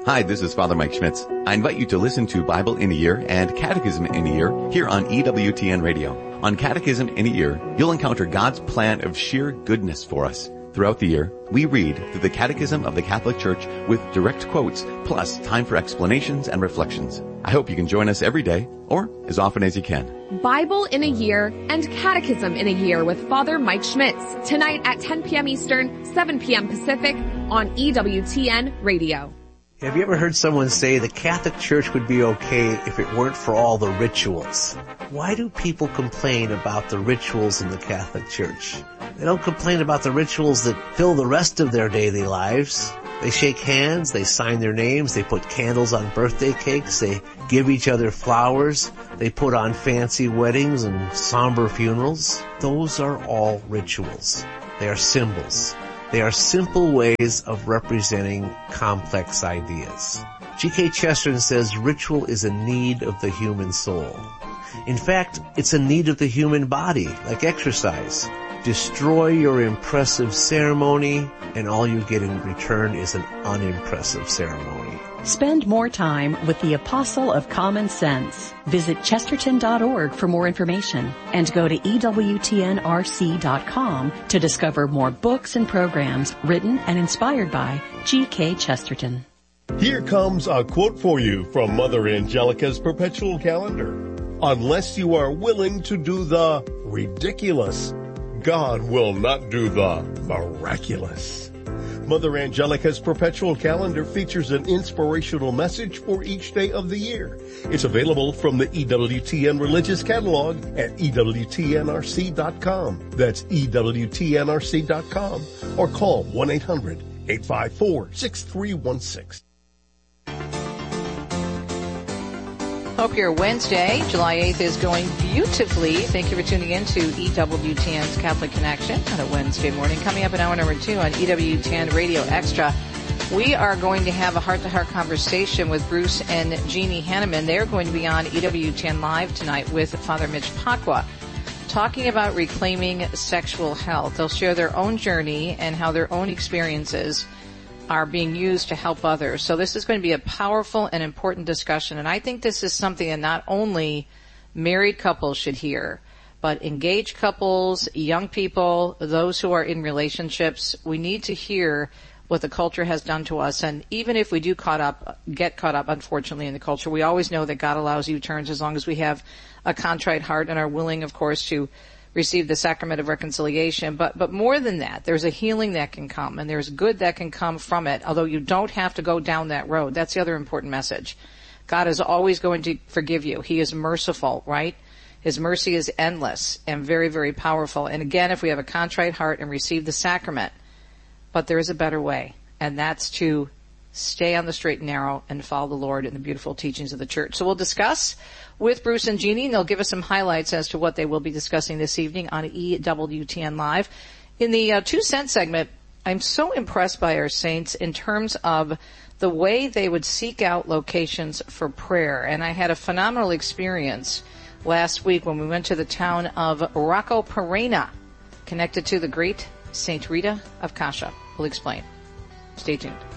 Hi, this is Father Mike Schmitz. I invite you to listen to Bible in a Year and Catechism in a Year here on EWTN Radio. On Catechism in a Year, you'll encounter God's plan of sheer goodness for us. Throughout the year, we read through the Catechism of the Catholic Church with direct quotes, plus time for explanations and reflections. I hope you can join us every day, or as often as you can. Bible in a Year and Catechism in a Year with Father Mike Schmitz, tonight at 10 p.m. Eastern, 7 p.m. Pacific, on EWTN Radio. Have you ever heard someone say the Catholic Church would be okay if it weren't for all the rituals? Why do people complain about the rituals in the Catholic Church? They don't complain about the rituals that fill the rest of their daily lives. They shake hands, they sign their names, they put candles on birthday cakes, they give each other flowers, they put on fancy weddings and somber funerals. Those are all rituals. They are symbols. They are simple ways of representing complex ideas. G.K. Chesterton says ritual is a need of the human soul. In fact, it's a need of the human body, like exercise. Destroy your impressive ceremony, and all you get in return is an unimpressive ceremony. Spend more time with the Apostle of Common Sense. Visit chesterton.org for more information and go to EWTNRC.com to discover more books and programs written and inspired by G.K. Chesterton. Here comes a quote for you from Mother Angelica's Perpetual Calendar. Unless you are willing to do the ridiculous, God will not do the miraculous. Mother Angelica's Perpetual Calendar features an inspirational message for each day of the year. It's available from the EWTN Religious Catalog at EWTNRC.com. That's EWTNRC.com. Or call 1-800-854-6316. Hope your Wednesday, July 8th, is going beautifully. Thank you for tuning in to EWTN's Catholic Connection on a Wednesday morning. Coming up in hour number 2 on EWTN Radio Extra, we are going to have a heart-to-heart conversation with Bruce and Jeannie Hanneman. They're going to be on EWTN Live tonight with Father Mitch Pacwa, talking about reclaiming sexual health. They'll share their own journey and how their own experiences are being used to help others. So this is going to be a powerful and important discussion. And I think this is something that not only married couples should hear, but engaged couples, young people, those who are in relationships. We need to hear what the culture has done to us. And even if we do get caught up, unfortunately, in the culture, we always know that God allows U-turns as long as we have a contrite heart and are willing, of course, to receive the sacrament of reconciliation. But more than that, there's a healing that can come, and there's good that can come from it, although you don't have to go down that road. That's the other important message. God is always going to forgive you. He is merciful, right? His mercy is endless and very, very powerful. And again, if we have a contrite heart and receive the sacrament, but there is a better way, and that's to stay on the straight and narrow and follow the Lord in the beautiful teachings of the Church. So we'll discuss with Bruce and Jeannie, and they'll give us some highlights as to what they will be discussing this evening on EWTN Live. In the 2 cent segment, I'm so impressed by our saints in terms of the way they would seek out locations for prayer. And I had a phenomenal experience last week when we went to the town of Rocco Parena, connected to the great Saint Rita of Cascia. We'll explain. Stay tuned.